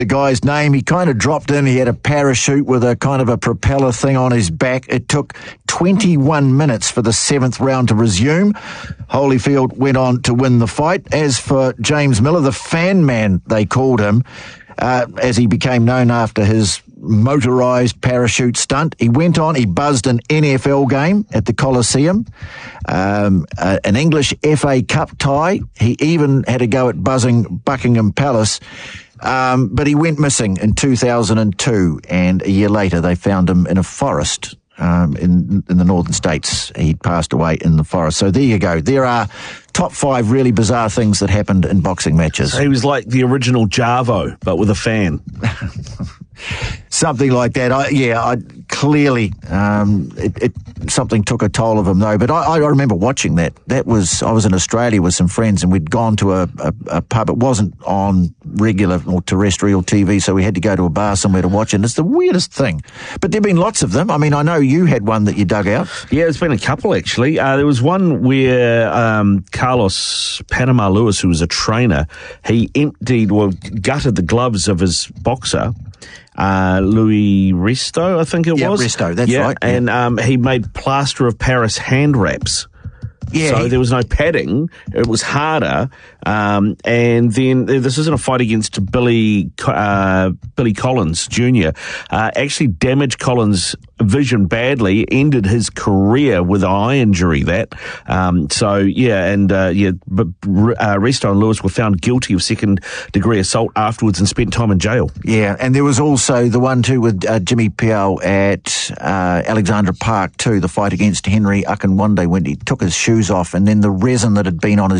the guy's name. He kind of dropped in. He had a parachute with a kind of a propeller thing on his back. It took 21 minutes for the 7th round to resume. Holyfield went on to win the fight. As for James Miller, the fan man, they called him, as he became known after his motorised parachute stunt. He went on, he buzzed an NFL game at the Coliseum, an English FA Cup tie. He even had a go at buzzing Buckingham Palace. But he went missing in 2002, and a year later they found him in a forest in the northern states. He'd passed away in the forest. So there you go. There are top 5 really bizarre things that happened in boxing matches. So he was like the original Jarvo, but with a fan. Something like that. Clearly, something took a toll of him though. But I remember watching that. I was in Australia with some friends, and we'd gone to a pub. It wasn't on regular or terrestrial TV, so we had to go to a bar somewhere to watch it. And it's the weirdest thing. But there've been lots of them. I mean, I know you had one that you dug out. Yeah, there's been a couple actually. There was one where Carlos Panama Lewis, who was a trainer, he gutted the gloves of his boxer, Louis Resto, I think it was. Yeah, Resto, that's right. And he made plaster of Paris hand wraps. Yeah. So there was no padding. It was harder. And then this isn't a fight against Billy Collins Jr. Actually damaged Collins' vision badly, ended his career with an eye injury. But Resto and Lewis were found guilty of second-degree assault afterwards and spent time in jail. Yeah, and there was also the one too with Jimmy Piao at Alexandra Park too, the fight against Henry Akinwande when he took his shoes off, and then the resin that had been on his